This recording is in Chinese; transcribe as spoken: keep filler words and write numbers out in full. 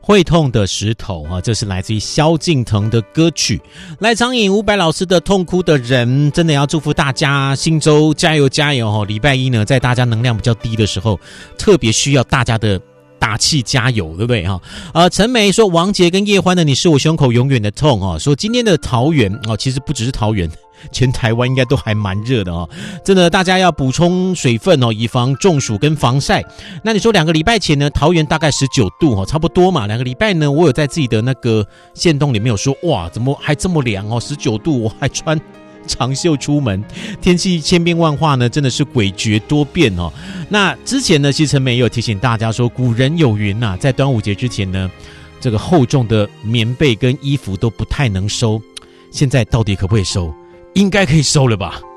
会痛的石头啊，这是来自于萧敬腾的歌曲。赖昌颖、伍佰老师的《痛哭的人》，真的要祝福大家新周加油加油哦！礼拜一呢，在大家能量比较低的时候，特别需要大家的打气加油，对不对哈？呃，陈梅说王杰跟叶欢的《你是我胸口永远的痛》哦，说今天的桃园哦，其实不只是桃园。全台湾应该都还蛮热的哦，真的大家要补充水分哦，以防中暑跟防晒。那你说两个礼拜前呢，桃园大概十九度哦，差不多嘛。两个礼拜呢，我有在自己的那个限动里面有说，哇，怎么还这么凉哦？十九度我还穿长袖出门，天气千变万化呢，真的是诡谲多变哦。那之前呢，其实陈美也有提醒大家说，古人有云呐、啊，在端午节之前呢，这个厚重的棉被跟衣服都不太能收，现在到底可不可以收？应该可以收了吧。